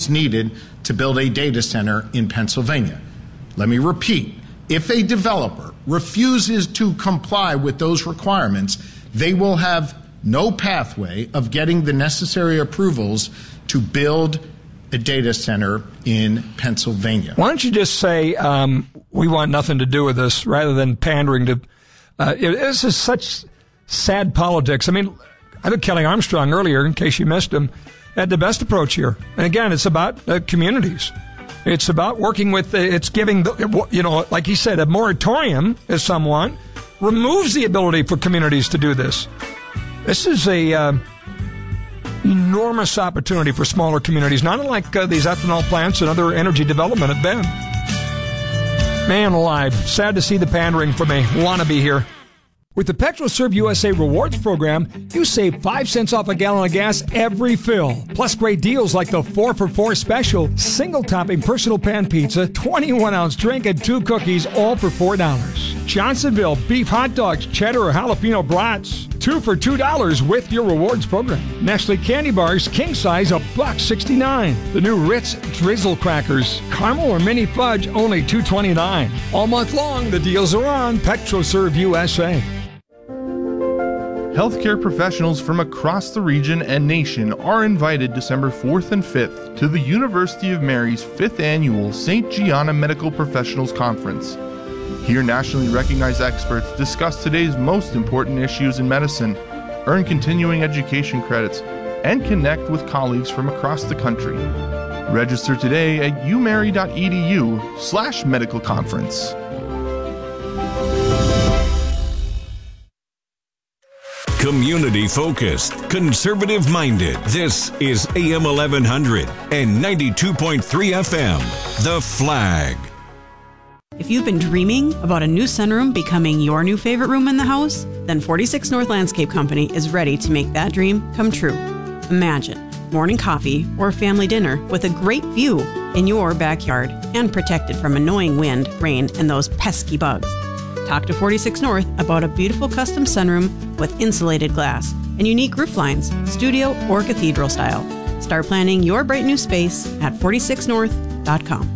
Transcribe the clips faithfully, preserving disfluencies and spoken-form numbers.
approvals needed to build a data center in Pennsylvania. Let me repeat, if a developer refuses to comply with those requirements, they will have no pathway of getting the necessary approvals to build a data center in Pennsylvania. Why don't you just say, um, we want nothing to do with this, rather than pandering to, uh, it, this is such sad politics. I mean, I think Kelly Armstrong earlier, in case you missed him, had the best approach here. And again, it's about uh, communities. It's about working with, uh, it's giving, the, you know, like he said, a moratorium, as some want, removes the ability for communities to do this. This is a uh, enormous opportunity for smaller communities, not unlike uh, these ethanol plants and other energy development have been. Man alive, sad to see the pandering from a wannabe here. With the PetroServe U S A Rewards Program, you save five cents off a gallon of gas every fill. Plus great deals like the four for four special, single-topping personal pan pizza, twenty-one ounce drink, and two cookies, all for four dollars. Johnsonville beef hot dogs, cheddar or jalapeno brats, two for two dollars with your rewards program. Nestle candy bars, king size, a buck sixty-nine. The new Ritz Drizzle crackers, caramel or mini fudge, only two twenty-nine. All month long, the deals are on PetroServe U S A. Healthcare professionals from across the region and nation are invited December fourth and fifth to the University of Mary's fifth Annual Saint Gianna Medical Professionals Conference. Here, nationally recognized experts discuss today's most important issues in medicine, earn continuing education credits, and connect with colleagues from across the country. Register today at umary.edu slash medical conference. Community focused, conservative minded. This is A M eleven hundred and ninety-two point three F M. The Flag. If you've been dreaming about a new sunroom becoming your new favorite room in the house, then forty-six North Landscape Company is ready to make that dream come true. Imagine morning coffee or family dinner with a great view in your backyard and protected from annoying wind, rain, and those pesky bugs. Talk to forty-six North about a beautiful custom sunroom with insulated glass and unique roof lines, studio or cathedral style. Start planning your bright new space at forty-six north dot com.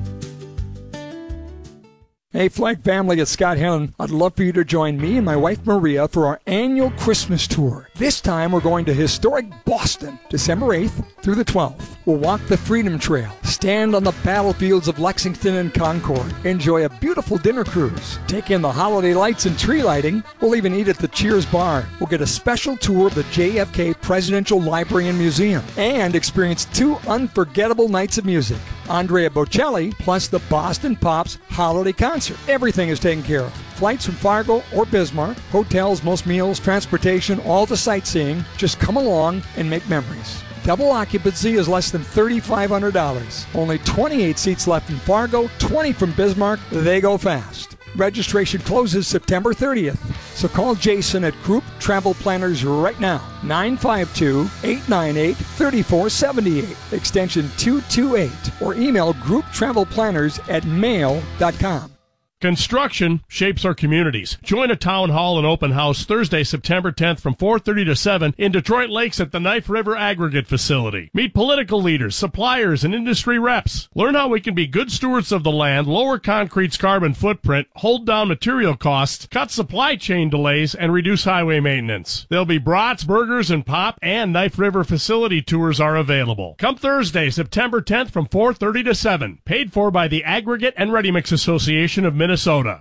Hey, Flag family, it's Scott Helen. I'd love for you to join me and my wife Maria for our annual Christmas tour. This time we're going to historic Boston, December eighth through the twelfth. We'll walk the Freedom Trail, stand on the battlefields of Lexington and Concord, enjoy a beautiful dinner cruise, take in the holiday lights and tree lighting. We'll even eat at the Cheers Bar. We'll get a special tour of the J F K Presidential Library and Museum and experience two unforgettable nights of music. Andrea Bocelli plus the Boston Pops Holiday Concert. Everything is taken care of. Flights from Fargo or Bismarck, hotels, most meals, transportation, all the sightseeing. Just come along and make memories. Double occupancy is less than three thousand five hundred dollars. Only twenty-eight seats left in Fargo, twenty from Bismarck. They go fast. Registration closes September thirtieth. So call Jason at Group Travel Planners right now. nine five two, eight nine eight, three four seven eight, extension two two eight, or email group travel planners at mail dot com. Construction shapes our communities. Join a town hall and open house Thursday, September tenth from four thirty to seven in Detroit Lakes at the Knife River Aggregate Facility. Meet political leaders, suppliers, and industry reps. Learn how we can be good stewards of the land, lower concrete's carbon footprint, hold down material costs, cut supply chain delays, and reduce highway maintenance. There'll be brats, burgers, and pop, and Knife River facility tours are available. Come Thursday, September tenth from four thirty to seven. Paid for by the Aggregate and Ready Mix Association of Minnesota. Minnesota.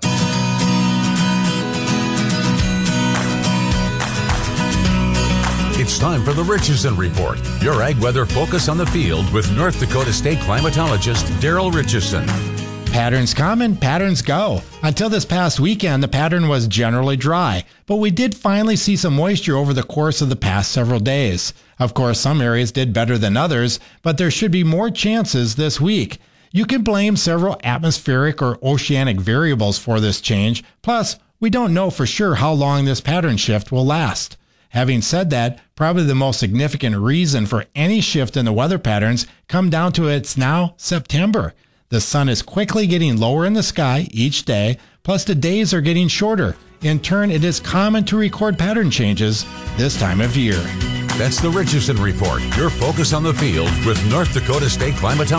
It's time for the Richardson Report, your ag weather focus on the field with North Dakota State climatologist Daryl Richardson. Patterns come and patterns go. Until this past weekend, the pattern was generally dry, but we did finally see some moisture over the course of the past several days. Of course, some areas did better than others, but there should be more chances this week. You can blame several atmospheric or oceanic variables for this change. Plus, we don't know for sure how long this pattern shift will last. Having said that, probably the most significant reason for any shift in the weather patterns come down to it's now September. The sun is quickly getting lower in the sky each day, plus the days are getting shorter. In turn, it is common to record pattern changes this time of year. That's the Richardson Report, your focus on the field with North Dakota State climatologist